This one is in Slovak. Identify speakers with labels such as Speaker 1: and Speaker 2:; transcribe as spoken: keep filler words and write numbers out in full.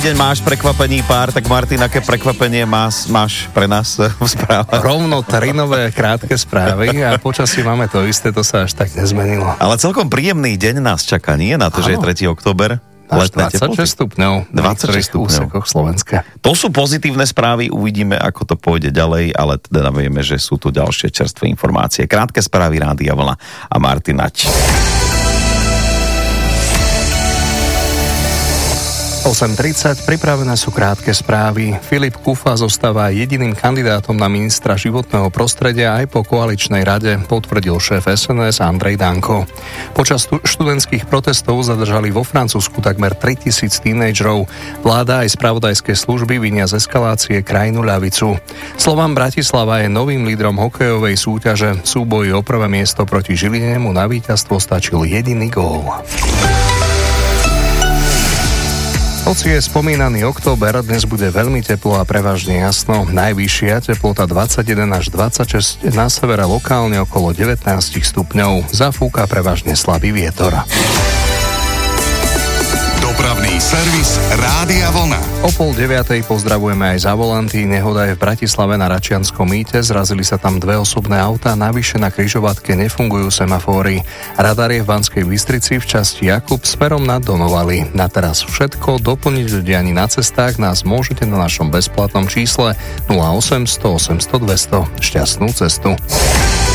Speaker 1: deň máš prekvapení pár, tak Martin, aké prekvapenie máš, máš pre nás v správach?
Speaker 2: Rovno tri nové krátke správy a počasí máme to isté, to sa až tak nezmenilo.
Speaker 1: Ale celkom príjemný deň nás čaká, nie? Na to, ano. Že je tretieho október.
Speaker 2: Až dvadsaťšesť stupňov na niektorých úsekoch Slovenska.
Speaker 1: To sú pozitívne správy, uvidíme, ako to pôjde ďalej, ale teda vieme, že sú tu ďalšie čerstvé informácie. Krátke správy Rádia Vlna a Martin Naď.
Speaker 2: osem tridsať, pripravené sú krátke správy. Filip Kufa zostáva jediným kandidátom na ministra životného prostredia aj po koaličnej rade, potvrdil šéf es en es Andrej Danko. Počas študentských protestov zadržali vo Francúzsku takmer tritisíc tínedžerov. Vláda aj spravodajské služby vinia z eskalácie krajinu ľavicu. Slovan Bratislava je novým lídrom hokejovej súťaže. V súboji o prvé miesto proti Žiline mu na víťazstvo stačil jediný gól. Hoci je spomínaný október, dnes bude veľmi teplo a prevažne jasno. Najvyššia teplota dvadsaťjeden až dvadsaťšesť, na severe lokálne okolo devätnásť stupňov. Zafúka prevažne slabý vietor.
Speaker 3: Dopravný servis Rádia Vlna.
Speaker 2: O pol deviatej pozdravujeme aj za volanty. Nehoda je v Bratislave na Račianskom mýte. Zrazili sa tam dve osobné autá. Navyše na križovatke nefungujú semafóry. Radar je v Banskej Bystrici v časti Jakub smerom na Donovali. Na teraz všetko. Doplniť o dianí na cestách nás môžete na našom bezplatnom čísle nula osem sto osemsto dvesto. Šťastnú cestu.